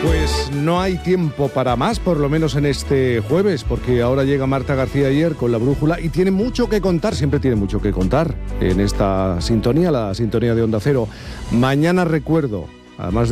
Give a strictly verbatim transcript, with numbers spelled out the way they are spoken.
Pues no hay tiempo para más, por lo menos en este jueves, porque ahora llega Marta García Ayer con La Brújula y tiene mucho que contar, siempre tiene mucho que contar en esta sintonía, la sintonía de Onda Cero. Mañana recuerdo, además de